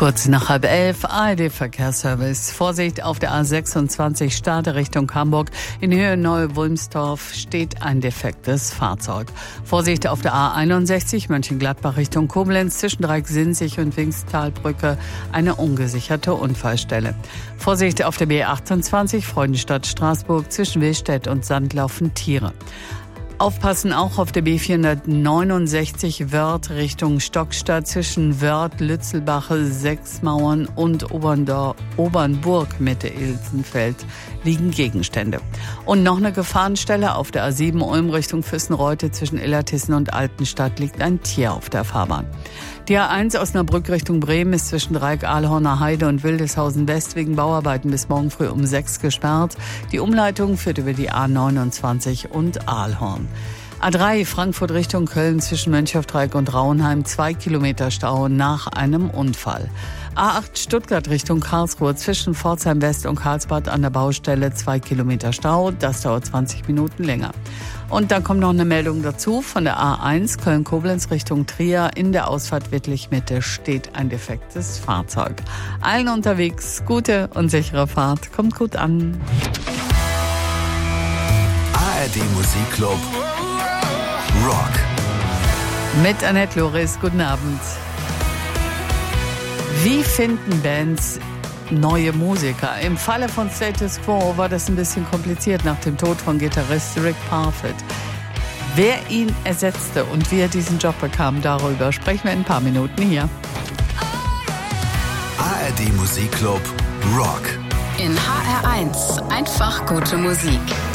Kurz nach 10:30, ARD-Verkehrsservice. Vorsicht auf der A26 Stade Richtung Hamburg. In Höhe Neu-Wulmstorf steht ein defektes Fahrzeug. Vorsicht auf der A61 Mönchengladbach Richtung Koblenz. Zwischen Dreieck-Sinzig und Wingstalbrücke eine ungesicherte Unfallstelle. Vorsicht auf der B28 Freudenstadt-Straßburg. Zwischen Willstedt und Sand laufen Tiere. Aufpassen auch auf der B469 Wörth Richtung Stockstadt zwischen Wörth, Lützelbache, Sechsmauern und Obernburg Mitte Ilsenfeld liegen Gegenstände. Und noch eine Gefahrenstelle auf der A7 Ulm Richtung Füssenreute zwischen Illertissen und Altenstadt liegt ein Tier auf der Fahrbahn. Die A1 Osnabrück Richtung Bremen ist zwischen Dreieck Ahlhorner Heide und Wildeshausen West wegen Bauarbeiten bis morgen früh um 6 gesperrt. Die Umleitung führt über die A29 und Ahlhorn. A3 Frankfurt Richtung Köln zwischen Mönchhofdreieck und Rauenheim 2 Kilometer Stau nach einem Unfall. A8 Stuttgart Richtung Karlsruhe zwischen Pforzheim West und Karlsbad an der Baustelle 2 Kilometer Stau. Das dauert 20 Minuten länger. Und dann kommt noch eine Meldung dazu von der A1 Köln-Koblenz Richtung Trier. In der Ausfahrt Wittlich-Mitte steht ein defektes Fahrzeug. Allen unterwegs gute und sichere Fahrt. Kommt gut an. ARD Musikclub Rock. Mit Annette Loris, guten Abend. Wie finden Bands neue Musiker? Im Falle von Status Quo war das ein bisschen kompliziert nach dem Tod von Gitarrist Rick Parfitt. Wer ihn ersetzte und wie er diesen Job bekam, darüber sprechen wir in ein paar Minuten hier. ARD Musikclub Rock. In HR1 einfach gute Musik.